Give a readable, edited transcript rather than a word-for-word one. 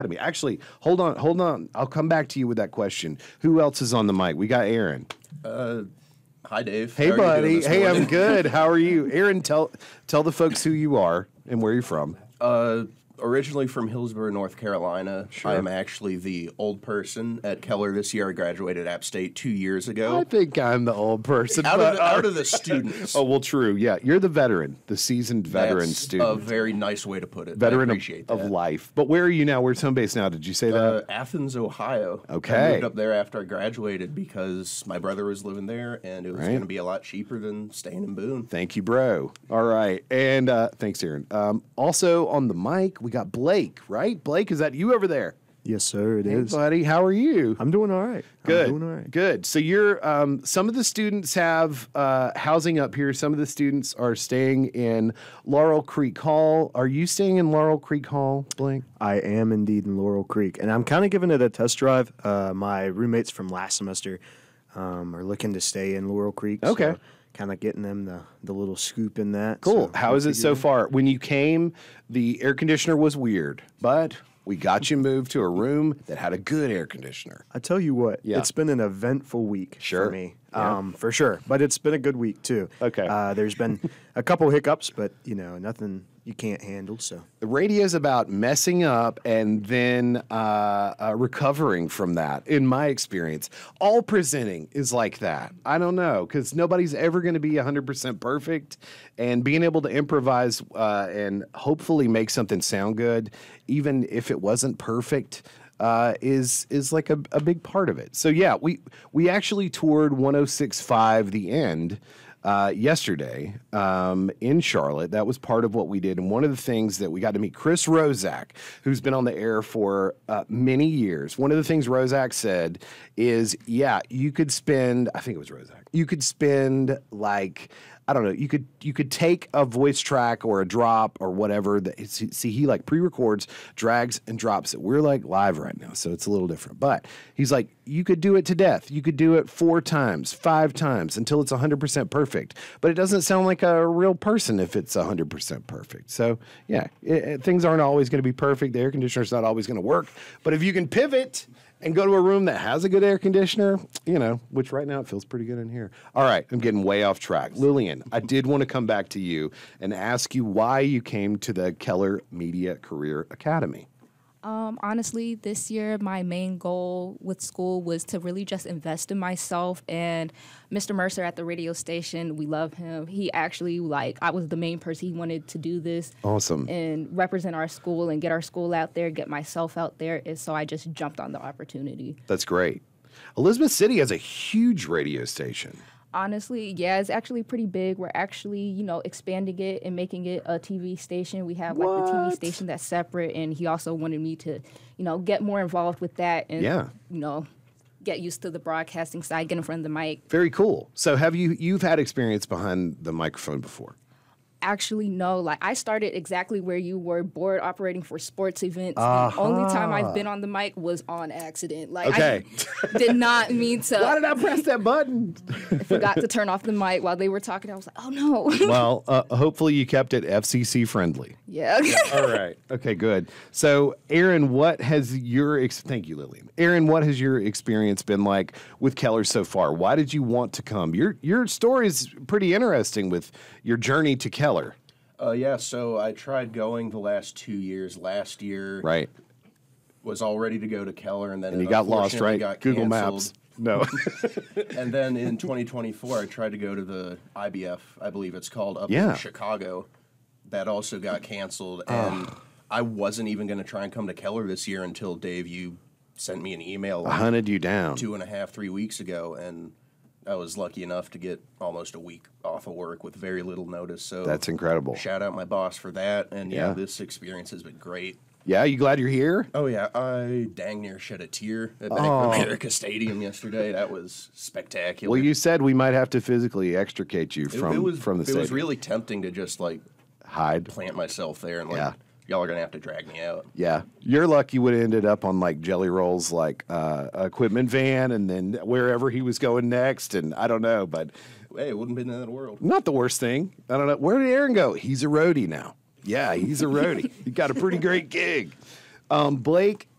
Academy. Actually, hold on. I'll come back to you with that question. Who else is on the mic? We got Aaron. Hi, Dave. Hey, How are you doing buddy. this Hey, morning? I'm good. How are you? Aaron, tell the folks who you are and where you're from. Originally from Hillsborough, North Carolina. Sure. I am actually the old person at Keller this year. I graduated App State 2 years ago. I think I'm the old person. Out of the students. Oh, well, true. Yeah, you're the veteran, the seasoned veteran That's student. a very nice way to put it. Veteran I appreciate of that. life. But where are you now? Where's home base now? Did you say that? Athens, Ohio. Okay. I moved up there after I graduated because my brother was living there, and it was Right. going to be a lot cheaper than staying in Boone. Thank you, bro. All right. And thanks, Aaron. Also on the mic, we got Blake, right? Blake, is that you over there? Yes, sir, it Hey, is. buddy. How are you? I'm doing all right. Good. I'm doing all right. Good. So you're some of the students have housing up here. Some of the students are staying in Laurel Creek Hall. Are you staying in Laurel Creek Hall, Blake? I am indeed in Laurel Creek, and I'm kind of giving it a test drive. My roommates from last semester are looking to stay in Laurel Creek. Okay. So kind of getting them the little scoop in that. Cool. So How is it we'll so figure far? When you came, the air conditioner was weird, but we got you moved to a room that had a good air conditioner. I tell you what, Yeah. it's been an eventful week Sure. for me. Yeah. For sure. But it's been a good week too. Okay. There's been a couple hiccups, but nothing you can't handle. So The radio is about messing up and then recovering from that, in my experience. All presenting is like that. I don't know, because nobody's ever going to be 100% perfect. And being able to improvise and hopefully make something sound good, even if it wasn't perfect, is like a big part of it. So, yeah, we actually toured 106.5 The End yesterday in Charlotte. That was part of what we did. And one of the things that we got to meet Chris Rozak, who's been on the air for many years. One of the things Rozak said is, yeah, you could spend, I think it was Rozak, you could spend like, I don't know, you could take a voice track or a drop or whatever. See, he like pre-records, drags, and drops it. We're like live right now, so it's a little different. But he's like, you could do it to death. You could do it 4 times, 5 times until it's 100% perfect. But it doesn't sound like a real person if it's 100% perfect. So yeah, things aren't always going to be perfect. The air conditioner's not always going to work. But if you can pivot and go to a room that has a good air conditioner, which right now it feels pretty good in here. All right, I'm getting way off track. Lillian, I did want to come back to you and ask you why you came to the Keller Media Career Academy. Honestly, this year, my main goal with school was to really just invest in myself. And Mr. Mercer at the radio station, we love him. He actually, I was the main person he wanted to do this. Awesome. And represent our school and get our school out there, get myself out there. And so I just jumped on the opportunity. That's great. Elizabeth City has a huge radio station. Honestly, yeah, it's actually pretty big. We're actually, expanding it and making it a TV station. We have the TV What? station that's separate, and he also wanted me to, get more involved with that and, Yeah. get used to the broadcasting side, get in front of the mic. Very cool. So you've had experience behind the microphone before? Actually, no. I started exactly where you were, board operating for sports events. The only time I've been on the mic was on accident. Okay. I did not mean to. Why did I press that button? I forgot to turn off the mic while they were talking. I was like, oh, no. Well, hopefully you kept it FCC friendly. Yeah. All right. Okay, good. So, Aaron, thank you, Lillian. Aaron, what has your experience been like with Keller so far? Why did you want to come? Your story is pretty interesting with your journey to Keller. Yeah, so I tried going the last 2 years. Last year, Right. was all ready to go to Keller, and then And it you got lost, unfortunately right? got Google canceled. Maps. No. And then in 2024, I tried to go to the IBF, I believe it's called, up Yeah. in Chicago. That also got canceled, and I wasn't even going to try and come to Keller this year until, Dave, you sent me an email I hunted you down. 2.5, 3 weeks ago, and I was lucky enough to get almost a week off of work with very little notice. So That's incredible. shout out my boss for that, and Yeah. this experience has been great. Yeah, you glad you're here? Oh yeah, I dang near shed a tear at Bank of America Stadium yesterday. That was spectacular. Well, you said we might have to physically extricate you from the it stadium. was really tempting to just Hide. plant myself there and Yeah. y'all are gonna have to drag me out. Yeah, you're lucky you would have ended up on Jelly Roll's equipment van, and then wherever he was going next, and I don't know, but Hey, it wouldn't have been in that world. not the worst thing. I don't know, where did Aaron go? He's a roadie now. Yeah, he's a roadie. He got a pretty great gig. Blake,